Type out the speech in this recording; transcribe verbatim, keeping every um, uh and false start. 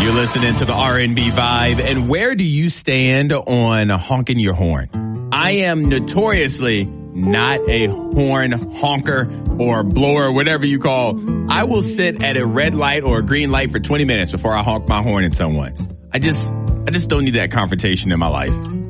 You're listening to the R and B Vibe, and where do you stand on honking your horn? I am notoriously not a horn honker or blower, whatever you call. I will sit at a red light or a green light for twenty minutes before I honk my horn at someone. I just, I just don't need that confrontation in my life.